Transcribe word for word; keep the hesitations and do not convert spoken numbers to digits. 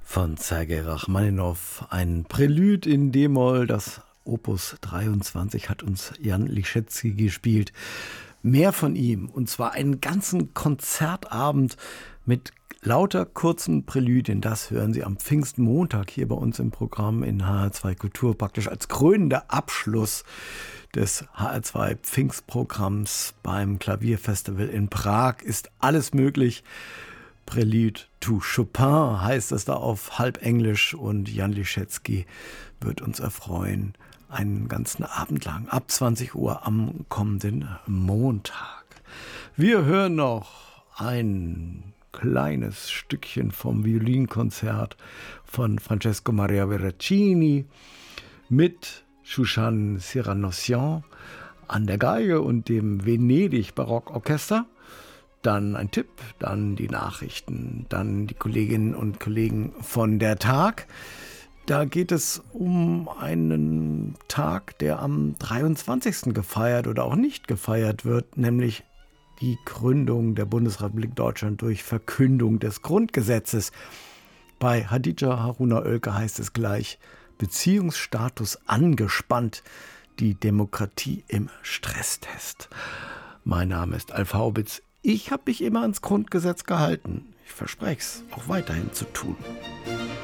von Sergei Rachmaninow, ein Prälude in D-Moll, das Opus dreiundzwanzig hat uns Jan Liszewski gespielt. Mehr von ihm, und zwar einen ganzen Konzertabend mit lauter kurzen Präludien. Das hören Sie am Pfingstmontag hier bei uns im Programm in H R zwei Kultur, praktisch als krönender Abschluss des H R zwei Pfingstprogramms beim Klavierfestival in Prag. Ist alles möglich. Prelude to Chopin heißt es da auf halb Englisch, und Jan Liszewski wird uns erfreuen einen ganzen Abend lang ab zwanzig Uhr am kommenden Montag. Wir hören noch ein kleines Stückchen vom Violinkonzert von Francesco Maria Veracini mit Shushan Siranossian an der Geige und dem Venedig Barockorchester. Dann ein Tipp, dann die Nachrichten, dann die Kolleginnen und Kollegen von der Tag. Da geht es um einen Tag, der am dreiundzwanzigsten gefeiert oder auch nicht gefeiert wird, nämlich die Gründung der Bundesrepublik Deutschland durch Verkündung des Grundgesetzes. Bei Hadija Haruna Oelke heißt es gleich: Beziehungsstatus angespannt, die Demokratie im Stresstest. Mein Name ist Alf Haubitz. Ich habe mich immer ans Grundgesetz gehalten. Ich verspreche es, auch weiterhin zu tun.